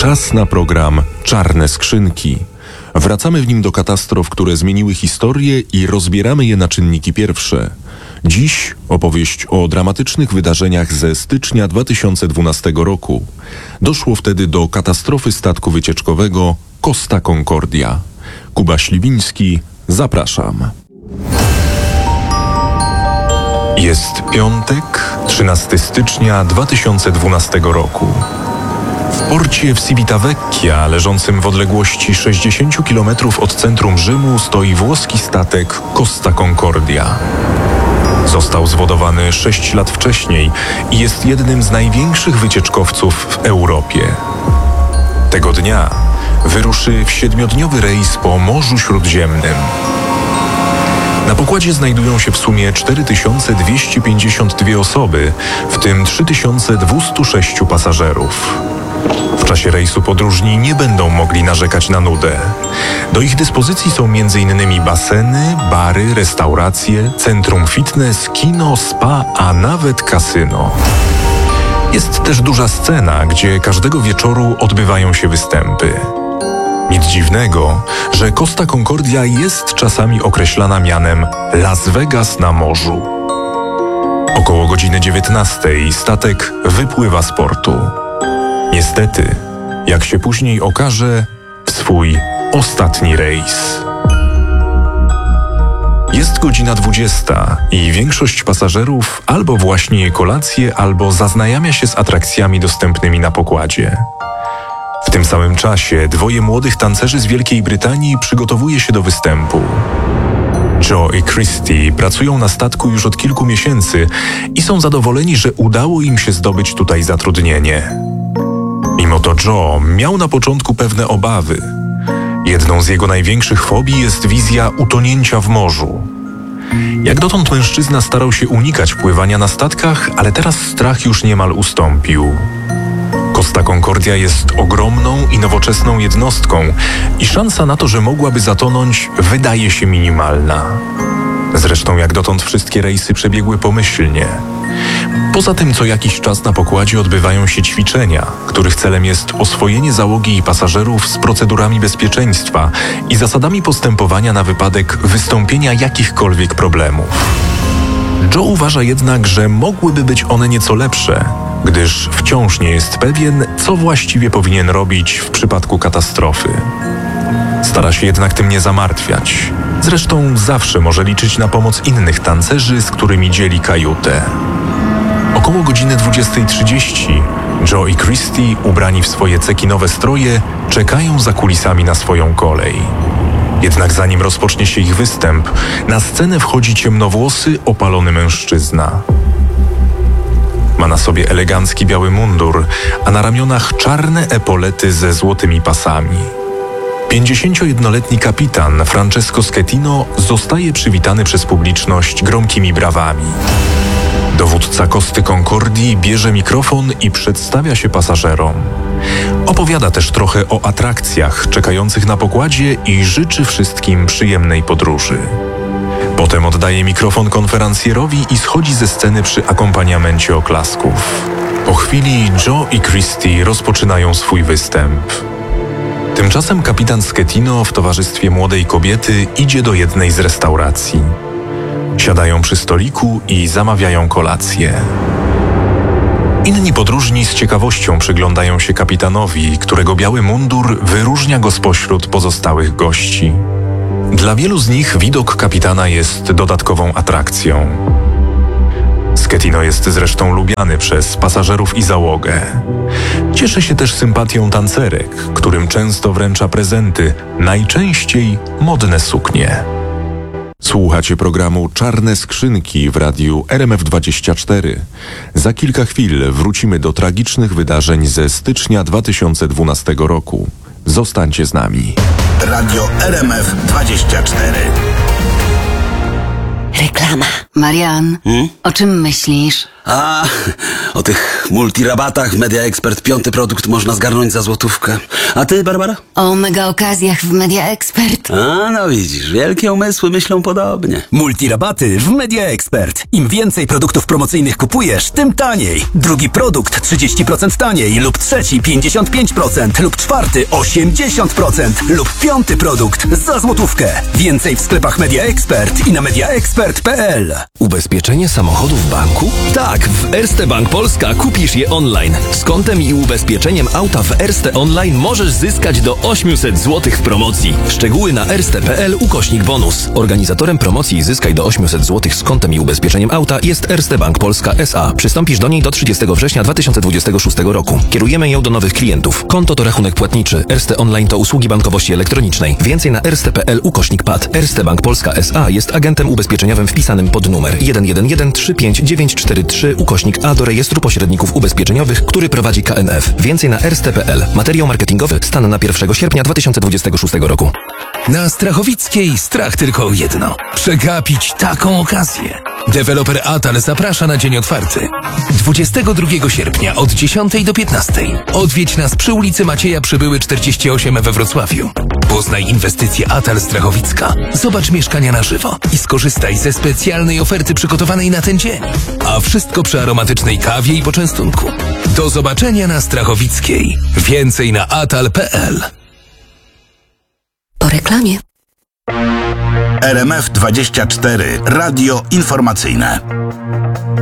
Czas na program Czarne Skrzynki. Wracamy w nim do katastrof, które zmieniły historię i rozbieramy je na czynniki pierwsze. Dziś opowieść o dramatycznych wydarzeniach ze stycznia 2012 roku. Doszło wtedy do katastrofy statku wycieczkowego Costa Concordia. Kuba Śliwiński, zapraszam. Jest piątek, 13 stycznia 2012 roku. W porcie w Civitavecchia, leżącym w odległości 60 km od centrum Rzymu, stoi włoski statek Costa Concordia. Został zwodowany 6 lat wcześniej i jest jednym z największych wycieczkowców w Europie. Tego dnia wyruszy w 7-dniowy rejs po Morzu Śródziemnym. Na pokładzie znajdują się w sumie 4252 osoby, w tym 3206 pasażerów. W czasie rejsu podróżni nie będą mogli narzekać na nudę. Do ich dyspozycji są m.in. baseny, bary, restauracje, centrum fitness, kino, spa, a nawet kasyno. Jest też duża scena, gdzie każdego wieczoru odbywają się występy. Nic dziwnego, że Costa Concordia jest czasami określana mianem Las Vegas na morzu. Około godziny 19 statek wypływa z portu. Niestety, jak się później okaże, w swój ostatni rejs. Jest godzina 20 i większość pasażerów albo właśnie je kolację, albo zaznajamia się z atrakcjami dostępnymi na pokładzie. W tym samym czasie 2 młodych tancerzy z Wielkiej Brytanii przygotowuje się do występu. Joe i Christy pracują na statku już od kilku miesięcy i są zadowoleni, że udało im się zdobyć tutaj zatrudnienie. Mimo to Joe miał na początku pewne obawy. Jedną z jego największych fobii jest wizja utonięcia w morzu. Jak dotąd mężczyzna starał się unikać pływania na statkach, ale teraz strach już niemal ustąpił. Costa Concordia jest ogromną i nowoczesną jednostką i szansa na to, że mogłaby zatonąć, wydaje się minimalna. Zresztą jak dotąd wszystkie rejsy przebiegły pomyślnie. Poza tym co jakiś czas na pokładzie odbywają się ćwiczenia, których celem jest oswojenie załogi i pasażerów z procedurami bezpieczeństwa i zasadami postępowania na wypadek wystąpienia jakichkolwiek problemów. Joe uważa jednak, że mogłyby być one nieco lepsze, gdyż wciąż nie jest pewien, co właściwie powinien robić w przypadku katastrofy. Stara się jednak tym nie zamartwiać. Zresztą zawsze może liczyć na pomoc innych tancerzy, z którymi dzieli kajutę. Około godziny 20:30 Joe i Christy, ubrani w swoje cekinowe stroje, czekają za kulisami na swoją kolej. Jednak zanim rozpocznie się ich występ, na scenę wchodzi ciemnowłosy, opalony mężczyzna. Ma na sobie elegancki biały mundur, a na ramionach czarne epolety ze złotymi pasami. 51-letni kapitan Francesco Schettino zostaje przywitany przez publiczność gromkimi brawami. Dowódca Costy Concordii bierze mikrofon i przedstawia się pasażerom. Opowiada też trochę o atrakcjach czekających na pokładzie i życzy wszystkim przyjemnej podróży. Potem oddaje mikrofon konferencjerowi i schodzi ze sceny przy akompaniamencie oklasków. Po chwili Joe i Christy rozpoczynają swój występ. Tymczasem kapitan Schettino w towarzystwie młodej kobiety idzie do jednej z restauracji. Siadają przy stoliku i zamawiają kolację. Inni podróżni z ciekawością przyglądają się kapitanowi, którego biały mundur wyróżnia go spośród pozostałych gości. Dla wielu z nich widok kapitana jest dodatkową atrakcją. Schettino jest zresztą lubiany przez pasażerów i załogę. Cieszy się też sympatią tancerek, którym często wręcza prezenty, najczęściej modne suknie. Słuchacie programu Czarne Skrzynki w radiu RMF24. Za kilka chwil wrócimy do tragicznych wydarzeń ze stycznia 2012 roku. Zostańcie z nami. Radio RMF24. Reklama. Marian, o czym myślisz? A, o tych multirabatach w Media Expert 5. produkt można zgarnąć za złotówkę. A ty, Barbara? O mega okazjach w Media Expert. A, no widzisz, wielkie umysły myślą podobnie. Multirabaty w Media Expert. Im więcej produktów promocyjnych kupujesz, tym taniej. Drugi produkt 30% taniej lub trzeci 55% lub czwarty 80% lub piąty produkt za złotówkę. Więcej w sklepach Media Expert i na mediaexpert.pl. Ubezpieczenie samochodu w banku? Tak, w Erste Bank Polska kupisz je online. Z kontem i ubezpieczeniem auta w Erste Online możesz zyskać do 800 zł w promocji. Szczegóły na erste.pl/bonus. Organizatorem promocji Zyskaj do 800 zł z kontem i ubezpieczeniem auta jest Erste Bank Polska S.A. Przystąpisz do niej do 30 września 2026 roku. Kierujemy ją do nowych klientów. Konto to rachunek płatniczy. Erste Online to usługi bankowości elektronicznej. Więcej na erste.pl/pad. Erste Bank Polska S.A. jest agentem ubezpieczeniowym wpisanym pod numer 111-35943/A do rejestru pośredników ubezpieczeniowych, który prowadzi KNF. Więcej na erste.pl. Materiał marketingowy. Stan na 1 sierpnia 2026 roku. Na Strachowickiej strach tylko o jedno. Przegapić taką okazję. Deweloper Atal zaprasza na dzień otwarty. 22 sierpnia od 10 do 15. Odwiedź nas przy ulicy Macieja Przybyły 48 we Wrocławiu. Poznaj inwestycje Atal Strachowicka. Zobacz mieszkania na żywo i skorzystaj ze specjalnej oferty przygotowanej na ten dzień. A wszystko przy aromatycznej kawie i poczęstunku. Do zobaczenia na Strachowickiej. Więcej na atal.pl. Po reklamie. RMF 24. Radio informacyjne.